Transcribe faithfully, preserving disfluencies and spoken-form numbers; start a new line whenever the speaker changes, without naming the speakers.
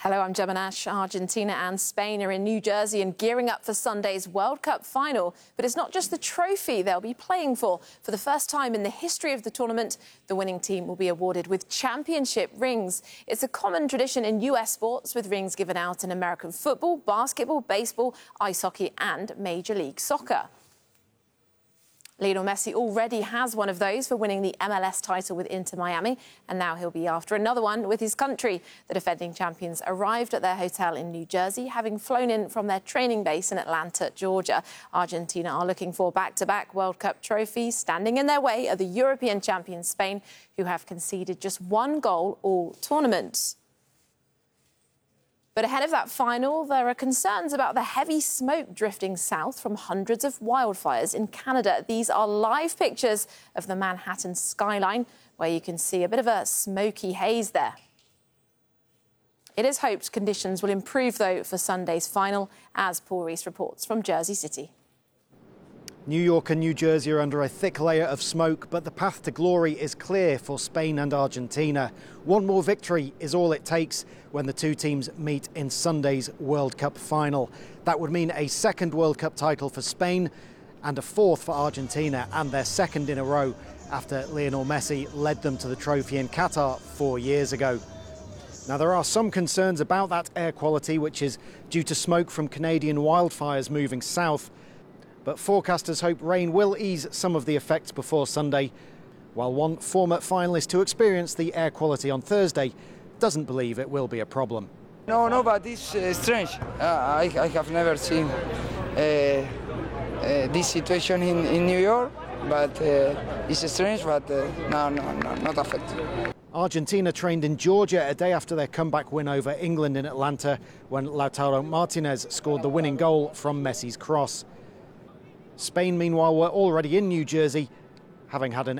Hello, I'm Gemma Nash. Argentina and Spain are in New Jersey and gearing up for Sunday's World Cup final. But it's not just the trophy they'll be playing for. For the first time in the history of the tournament, the winning team will be awarded with championship rings. It's a common tradition in U S sports, with rings given out in American football, basketball, baseball, ice hockey and Major League Soccer. Lionel Messi already has one of those for winning the M L S title with Inter Miami, and now he'll be after another one with his country. The defending champions arrived at their hotel in New Jersey, having flown in from their training base in Atlanta, Georgia. Argentina are looking for back-to-back World Cup trophies. Standing in their way are the European champions Spain, who have conceded just one goal all tournament. But ahead of that final, there are concerns about the heavy smoke drifting south from hundreds of wildfires in Canada. These are live pictures of the Manhattan skyline, where you can see a bit of a smoky haze there. It is hoped conditions will improve, though, for Sunday's final, as Paul Rees reports from Jersey City.
New York and New Jersey are under a thick layer of smoke, but the path to glory is clear for Spain and Argentina. One more victory is all it takes when the two teams meet in Sunday's World Cup final. That would mean a second World Cup title for Spain and a fourth for Argentina, and their second in a row after Lionel Messi led them to the trophy in Qatar four years ago. Now, there are some concerns about that air quality, which is due to smoke from Canadian wildfires moving south. But forecasters hope rain will ease some of the effects before Sunday, while one former finalist who experienced the air quality on Thursday doesn't believe it will be a problem.
No, no, but it's uh, strange. Uh, I, I have never seen uh, uh, this situation in, in New York, but uh, it's strange, but uh, no, no, no, not affected.
Argentina trained in Georgia a day after their comeback win over England in Atlanta, when Lautaro Martinez scored the winning goal from Messi's cross. Spain, meanwhile, were already in New Jersey, having had an